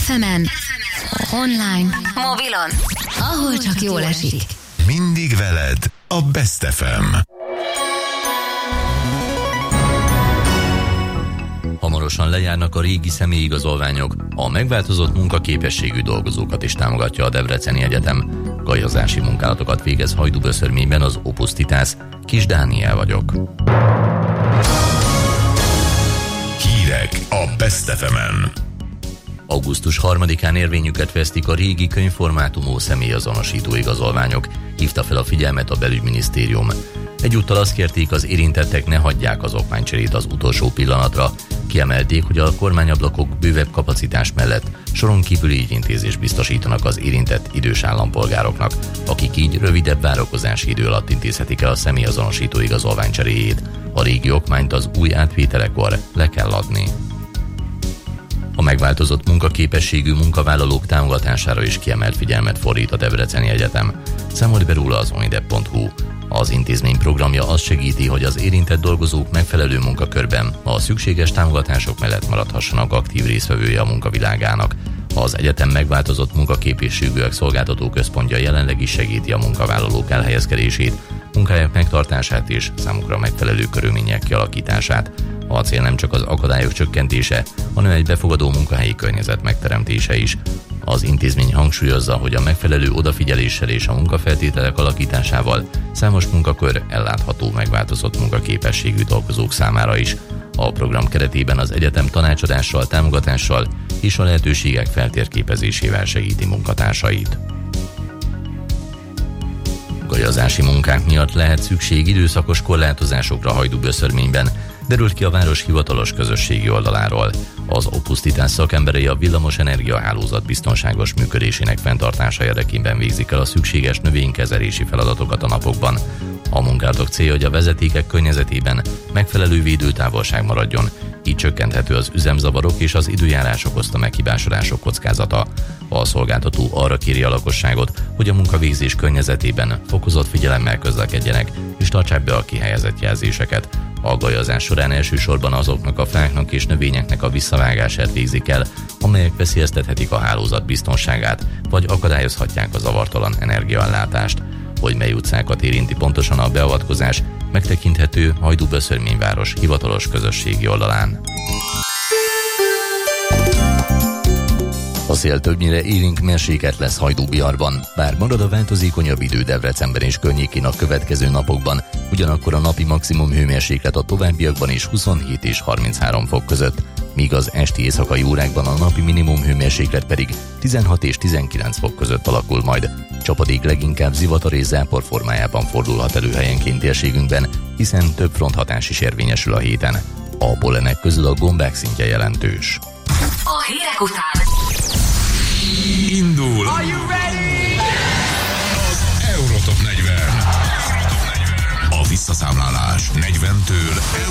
FM-en, online, mobilon, ahol csak jól esik. Mindig veled a Best FM. Hamarosan lejárnak a régi személyigazolványok, a megváltozott munkaképességű dolgozókat is támogatja a Debreceni Egyetem. Gajazási munkálatokat végez Hajdúböszörményben az Opus Titász. Kis Dániel vagyok. Hírek a Best FM-en. Augusztus 3-án érvényüket vesztik a régi könyvformátumú személyazonosító igazolványok, hívta fel a figyelmet a belügyminisztérium. Egyúttal azt kérték, az érintettek ne hagyják az okmánycserét az utolsó pillanatra. Kiemelték, hogy a kormányablakok bővebb kapacitás mellett soron kívüli ügyintézést biztosítanak az érintett idős állampolgároknak, akik így rövidebb várakozási idő alatt intézhetik el a személyazonosító igazolvány cseréjét. A régi okmányt az új átvételekor le kell adni. A megváltozott munkaképességű munkavállalók támogatására is kiemelt figyelmet fordít a Debreceni Egyetem. Számolt be róla az onidep.hu. Az intézmény programja azt segíti, hogy az érintett dolgozók megfelelő munkakörben a szükséges támogatások mellett maradhassanak aktív résztvevője a munkavilágának. Az egyetem megváltozott munkaképességűek szolgáltató központja jelenleg is segíti a munkavállalók elhelyezkedését, munkájuk megtartását és számukra megfelelő körülmények kialakítását. A cél nem csak az akadályok csökkentése, hanem egy befogadó munkahelyi környezet megteremtése is. Az intézmény hangsúlyozza, hogy a megfelelő odafigyeléssel és a munkafeltételek alakításával számos munkakör ellátható megváltozott munkaképességű dolgozók számára is. A program keretében az egyetem tanácsadással, támogatással és a lehetőségek feltérképezésével segíti munkatársait. Gajazási munkák miatt lehet szükség időszakos korlátozásokra Hajdúböszörményben, derült ki a város hivatalos közösségi oldaláról. Az Opus Titász szakemberei a villamos energiahálózat biztonságos működésének fenntartása érdekében végzik el a szükséges növénykezelési feladatokat a napokban. A munkálatok célja, hogy a vezetékek környezetében megfelelő védőtávolság maradjon, így csökkenthető az üzemzavarok és az időjárás okozta meghibásodások kockázata. A szolgáltató arra kéri a lakosságot, hogy a munkavégzés környezetében fokozott figyelemmel közlekedjenek és tartsák be a kihelyezett jelzéseket. A gajazás során elsősorban azoknak a fáknak és növényeknek a visszavágását végzik el, amelyek veszélyeztethetik a hálózat biztonságát, vagy akadályozhatják a zavartalan energiaellátást. Hogy mely utcákat érinti pontosan a beavatkozás, megtekinthető Hajdúböszörményváros hivatalos közösségi oldalán. A szél többnyire élénk mérséklet lesz Hajdúbiarban, bár marad a változékonyabb idő Debrecenben és környékén a következő napokban, ugyanakkor a napi maximum hőmérséklet a továbbiakban is 27 és 33 fok között, míg az esti éjszakai órákban a napi minimum hőmérséklet pedig 16 és 19 fok között alakul majd. Csapadék leginkább zivatar és zápor formájában fordulhat elő helyenként térségünkben, hiszen több fronthatás is érvényesül a héten. A pollenek közül a gombák szintje jelentős. A hírek után Indul az Eurotop 40. A visszaszámlálás 40-től